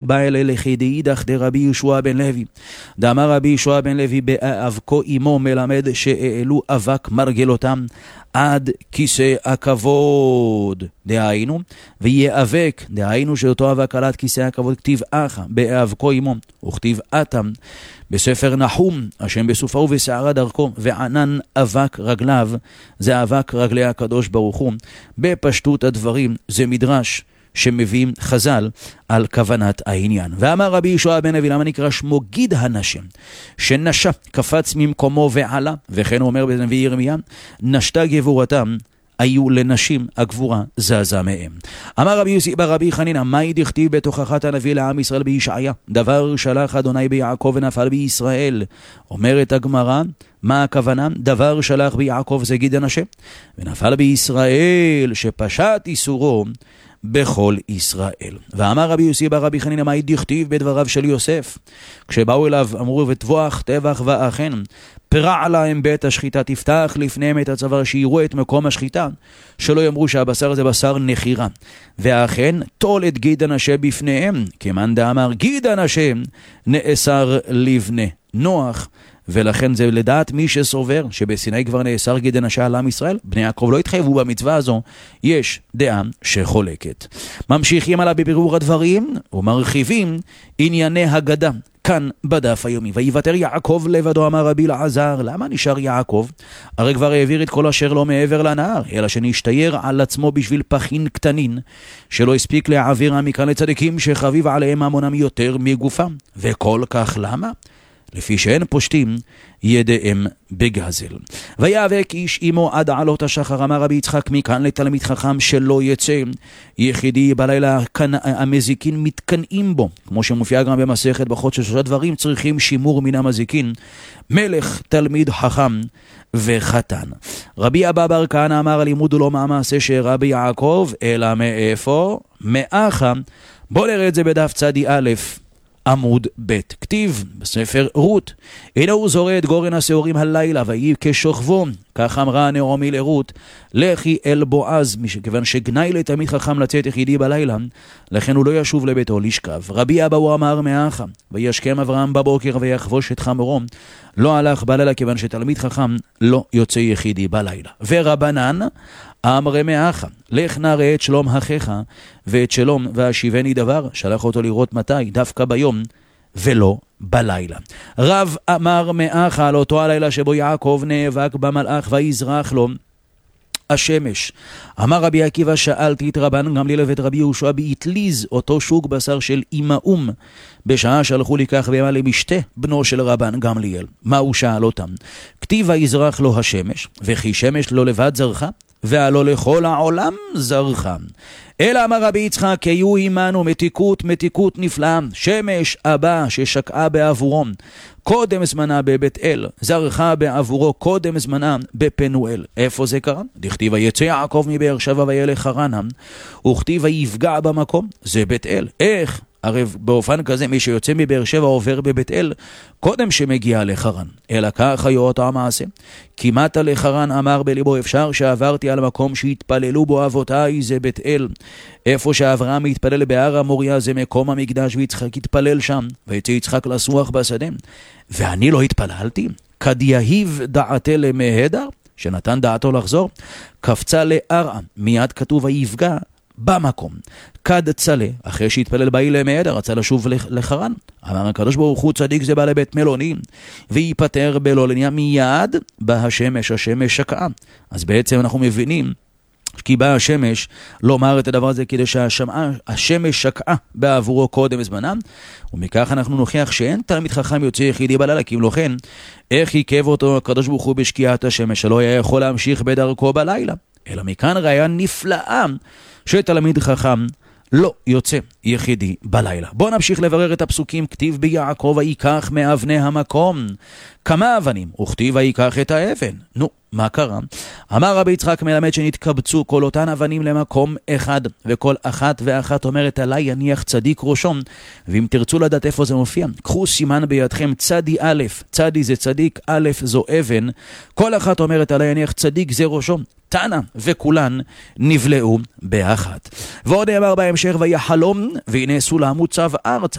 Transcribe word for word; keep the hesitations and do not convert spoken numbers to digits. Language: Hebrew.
בא אלה לכדאידך דרבי ישוע בן לוי. דאמר רבי ישוע בן לוי באבקו אמו מלמד שהעלו אבק מרגלותם עד כיסא הכבוד, דהיינו, ויאבק, דהיינו שאותו אבק עלת כיסא הכבוד, כתיב אחא באבקו אמו, וכתיב אתם בספר נחום, השם בסופה ובשערה דרכו, וענן אבק רגליו, זה אבק רגלי הקדוש ברוך הוא. בפשטות הדברים זה מדרש שמביאים חז"ל על כוונת העניין. ואמר רבי ישוע בן לוי, למה נקרא שמו גיד הנשם? שנשה קפץ ממקומו ועלה, וכן הוא אומר בנביא ירמיה, נשתה גבורתם, היו לנשים הגבורה זזה מהם. אמר רבי יוסי בר רבי חנינא, מהי דכתיב בתוכחת הנביא לעם ישראל בישעיה? דבר שלח אדוני ביעקב ונפל בישראל. אומרת הגמרא, מה הכוונה? דבר שלח ביעקב זה גיד הנשם, ונפל בישראל שפשט איסורו בכל ישראל. ואמר רבי יוסי בר רבי חנינא, מהי דכתיב בדבריו של יוסף? כשבאו אליו אמרו וטבוח טבח ואכן פרע להם בית השחיטה, תפתח לפניהם את הצוואר שיראו את מקום השחיטה, שלא יאמרו שהבשר זה בשר נחירה. ואכן תול את גיד הנשה בפניהם, כמאן דאמר גיד הנשה נאסר לבני נוח. ולכן זה לדעת מי שסובר שבסיני כבר נאסר גיד הנשה על עם ישראל, בני יעקב לא התחייבו במצווה הזו, יש דעה שחולקת. ממשיכים עליו בבירור הדברים ומרחיבים ענייני הגדה כאן בדף היומי. ויוותר יעקב לבדו, אמר רבי אלעזר. למה נשאר יעקב? הרי כבר העביר את כל אשר לא מעבר לנהר, אלא שנשתייר על עצמו בשביל פחין קטנין, שלא הספיק להעביר מכאן לצדיקים שחביב עליהם המונם יותר מגופם. וכל כך למה? לפי שאין פושטים ידיהם בגזל. ויאבק איש עמו עד עלות השחר, אמר רבי יצחק, מכאן לתלמיד חכם שלא יצא יחידי בלילה, כאן המזיקין מתקנאים בו, כמו שמופיע גם במסכת ברכות, ששלושה דברים צריכים שימור מן המזיקין: מלך, תלמיד חכם וחתן. רבי אבא בר כהנא אמר, הלימוד הוא לא מהמעשה שאירע ביעקב, אלא מאיפה? מאחה. בוא נראה את זה בדף צדי א' עמוד ב'. כתיב בספר רות, הנה הוא זורע את גורן השעורים הלילה, ויהי כשוכבו, כך אמרה נעמי לרות, לכי אל בועז, כיוון שגנאי לתלמיד חכם לצאת יחידי בלילה, לכן הוא לא ישוב לביתו לשכב. רבי אבא הוא אמר מאחה, וישכם אברהם בבוקר ויחבוש את חמורו, לא הלך בלילה, כיוון שתלמיד חכם לא יוצא יחידי בלילה. ורבנן אמרי מאחה, לך נראה את שלום אחיך ואת שלום והשיבני דבר, שלח אותו לראות מתי? דווקא ביום ולא בלילה. רב אמר מאחה, על אותו הלילה שבו יעקב נאבק במלאך ויזרח לו השמש. אמר רבי עקיבא, שאלתי את רבן גמליאל ואת רבי יהושע באטליז, אותו שוק בשר של אימאום, בשעה שהלכו לקח בהמה למשתה בנו של רבן גמליאל. מה הוא שאל אותם? כתיב ויזרח לו השמש, וכי שמש לא לבד זרחה, והלא לכל העולם זרחה. אלא אמר רבי יצחק, היו עמנו מתיקות מתיקות נפלאה, שמש אבא ששקעה בעבורו קודם זמנה בבית אל, זרחה בעבורו קודם זמנה בפנואל. איפה זה קרה? דכתיב יצא יעקב מבאר שבע וילך חרנה, וכתיב יפגע במקום, זה בית אל. איך? הרי באופן כזה מי שיוצא מבאר שבע עובר בבית אל קודם שמגיע לחרן. אלא כך היה אותו המעשה. כמעט לחרן אמר בליבו, אפשר שעברתי על מקום שהתפללו בו אבותיי, זה בית אל. איפה שאברהם התפלל בהר המוריה זה מקום המקדש, ויצחק התפלל שם, ויצא יצחק לסוח בשדה. ואני לא התפללתי? כד יהיב דעתה למהדר, שנתן דעתו לחזור, קפצה לארעה, מיד כתוב ויפגע במקום. כד צלה, אחרי שהתפלל באי למהדר, רצה לשוב לחרן. אמר הקדוש ברוך הוא, צדיק זה בא לבית מלונים, ויפטר בלא לניה, מיד בא השמש, השמש שקעה. אז בעצם אנחנו מבינים כי בא השמש לומר את הדבר הזה כדי שהשמש שקעה בעבורו קודם זמנם, ומכך אנחנו נוכיח שאין תלמיד חכם יוצא יחידי בלילה, כי אם לא כן, איך יקב אותו הקדוש ברוך הוא בשקיעת השמש, שלא היה יכול להמשיך בדרכו בלילה. אלא מכאן ראיה נפלאה שתלמיד חכם לא יוצא יחידי בלילה. בואו נמשיך לברר את הפסוקים. כתיב ביעקב ויקח מאבני המקום כמה אבנים, וכתיב ויקח את האבן. נו, מה קרה? אמר רבי יצחק מלמד שנתקבצו כל אותן אבנים למקום אחד, וכל אחת ואחת אומרת עלי יניח צדיק ראשון. ואם תרצו לדעת איפה זה מופיע, קחו סימן בידכם צדי א', צדי זה צדיק, א' זו אבן, כל אחת אומרת עלי יניח צדיק זה ראשון. תנא וכולן נבלעו באחת. ועוד אמר בהמשך ויחלום והנה סולם מוצב ארצה.